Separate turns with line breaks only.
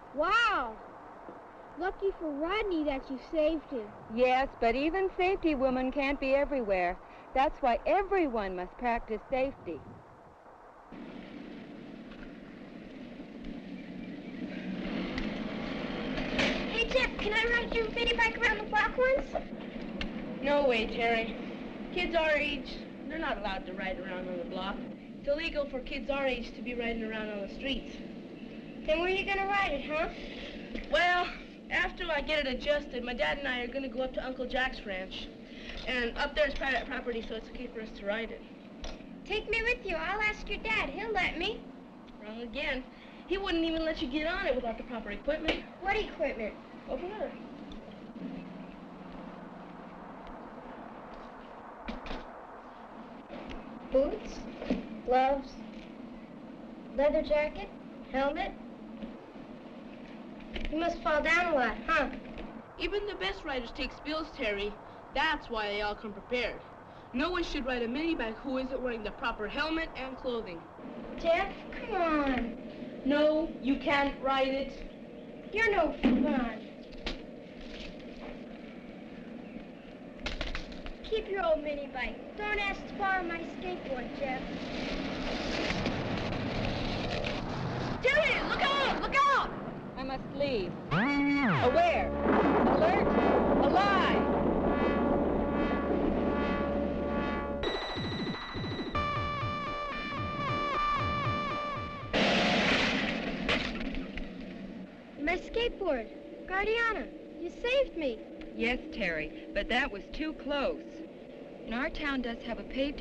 Wow! Lucky for Rodney that you saved him.
Yes, but even safety women can't be everywhere. That's why everyone must practice safety.
Hey, Jeff, can I ride your mini bike around the block once?
No way, Terry. Kids our age, they're not allowed to ride around on the block. It's illegal for kids our age to be riding around on the streets.
Then where are you gonna ride it, huh?
Well, after I get it adjusted, my dad and I are gonna go up to Uncle Jack's ranch. And up there is private property, so it's okay for us to ride it.
Take me with you. I'll ask your dad. He'll let me.
Wrong again. He wouldn't even let you get on it without the proper equipment.
What equipment?
Over there.
Boots, gloves, leather jacket, helmet. You must fall down a lot, huh?
Even the best riders take spills, Terry. That's why they all come prepared. No one should ride a mini bike who isn't wearing the proper helmet and clothing.
Jeff, come on.
No, you can't ride it.
You're no fun. Keep your old mini bike. Don't ask to borrow my skateboard, Jeff.
Terry, look out! Look out!
I must leave. Aware. Alert. Alive.
My skateboard. Guardiana, you saved me.
Yes, Terry, but that was too close. And our town does have a paved